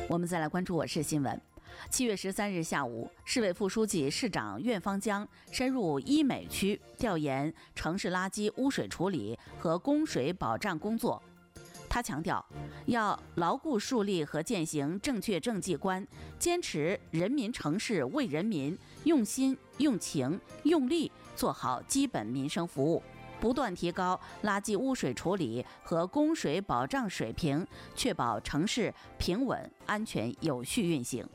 我们再来关注我市新闻。7月13日下午，市委副书记、市长苑方江深入医美区调研城市垃圾污水处理和供水保障工作。他强调，要牢固树立和践行正确政绩观，坚持人民城市为人民，用心、用情、用力做好基本民生服务，不断提高垃圾污水处理和供水保障水平，确保城市平稳、安全、有序运行。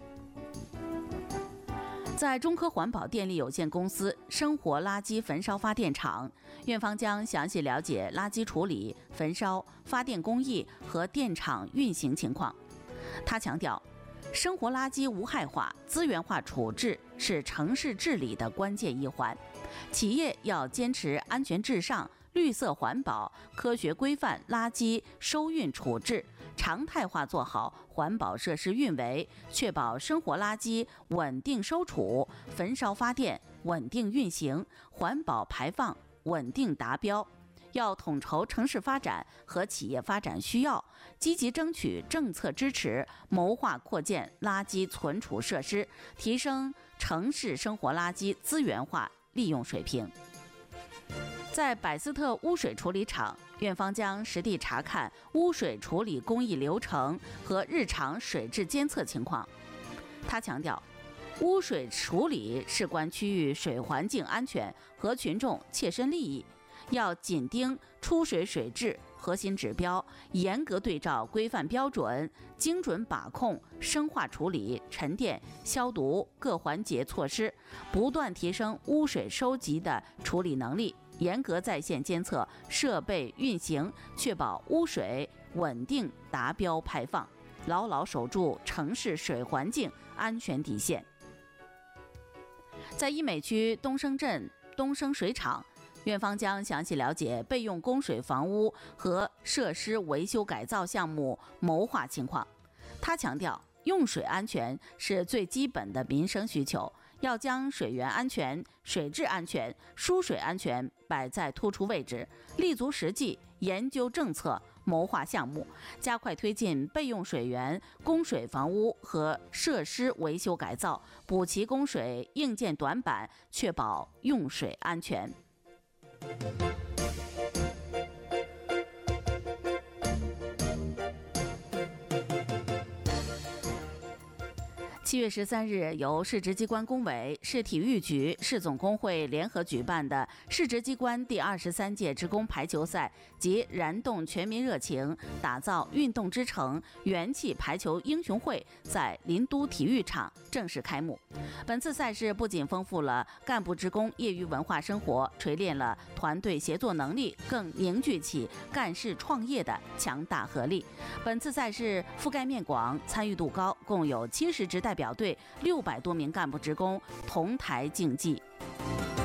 在中科环保电力有限公司生活垃圾焚烧发电厂，苑方江详细了解垃圾处理、焚烧、发电工艺和电厂运行情况。他强调，生活垃圾无害化、资源化处置是城市治理的关键一环，企业要坚持安全至上、绿色环保、科学规范垃圾收运处置，常态化做好环保设施运维，确保生活垃圾稳定收储、焚烧发电稳定运行、环保排放稳定达标。要统筹城市发展和企业发展需要，积极争取政策支持，谋划扩建垃圾存储设施，提升城市生活垃圾资源化利用水平。在百斯特污水处理厂，苑方江实地查看污水处理工艺流程和日常水质监测情况。他强调，污水处理事关区域水环境安全和群众切身利益，要紧盯出水水质核心指标，严格对照规范标准，精准把控生化处理、沉淀、消毒各环节措施，不断提升污水收集的处理能力，严格在线监测设备运行，确保污水稳定达标排放，牢牢守住城市水环境安全底线。在医美区东升镇东升水厂，苑方江详细了解备用供水房屋和设施维修改造项目谋划情况。他强调，用水安全是最基本的民生需求，要将水源安全、水质安全、输水安全摆在突出位置，立足实际，研究政策，谋划项目，加快推进备用水源、供水房屋和设施维修改造，补齐供水硬件短板，确保用水安全。7月13日，由市直机关工委、市体育局、市总工会联合举办的市直机关第23届职工排球赛及燃动全民热情，打造运动之城元气排球英雄会在林都体育场正式开幕。本次赛事不仅丰富了干部职工业余文化生活，锤炼了团队协作能力，更凝聚起干事创业的强大合力。本次赛事覆盖面广，参与度高，共有70支代表队、600多名干部职工同台竞技。